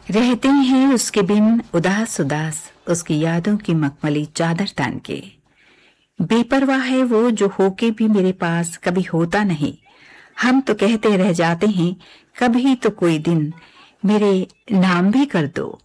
रहते हैं उसके बिन उदास उदास, उसकी यादों की मखमली चादर तान के। बेपरवाह है वो जो होके भी मेरे पास कभी होता नहीं। हम तो कहते रह जाते हैं, कभी तो कोई दिन मेरे नाम भी कर दो।